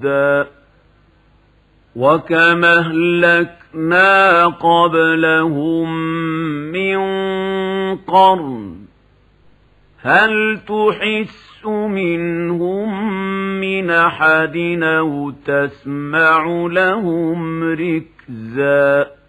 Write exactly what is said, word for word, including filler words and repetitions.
رُشْدًا وَكَمْ أَهْلَكْنَا قَبْلَهُم مِّن قَرْنٍ هَلْ تُحِسُّ مِنْهُم مِّنْ أَحَدٍ أَوْ تَسْمَعُ لَهُمْ رِكْزًا